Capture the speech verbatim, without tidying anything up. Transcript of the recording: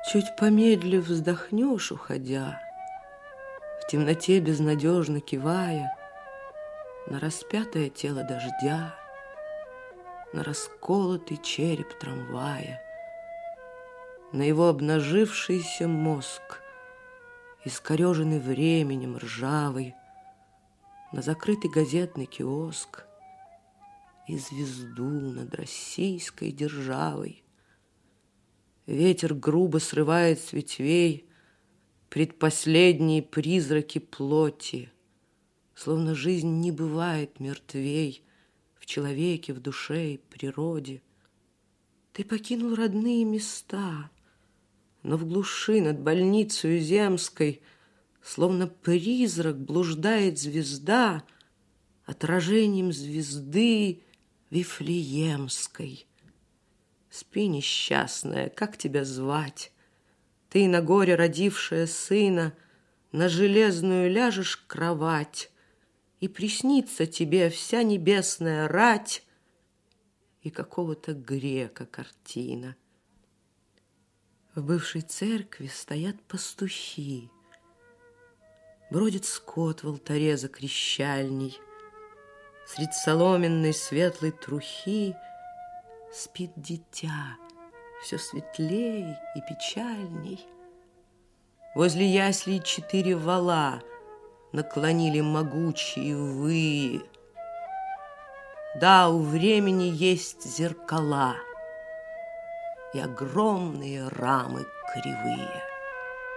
Чуть помедлив вздохнешь, уходя, в темноте безнадежно кивая на распятое тело дождя, на расколотый череп трамвая, на его обнажившийся мозг, искореженный временем ржавый, на закрытый газетный киоск и звезду над российской державой. Ветер грубо срывает с ветвей предпоследние призраки плоти, словно жизнь не бывает мертвей в человеке, в душе и природе. Ты покинул родные места, но в глуши над больницей земской, словно призрак, блуждает звезда, отражением звезды Вифлеемской. Спи, несчастная, как тебя звать? Ты, на горе родившая сына, на железную ляжешь кровать, и приснится тебе вся небесная рать и какого-то грека картина. В бывшей церкви стоят пастухи, бродит скот в алтаре закрещальней, средь соломенной светлой трухи спит дитя, все светлей и печальней. Возле яслей четыре вала наклонили могучие выи. Да, у времени есть зеркала и огромные рамы кривые.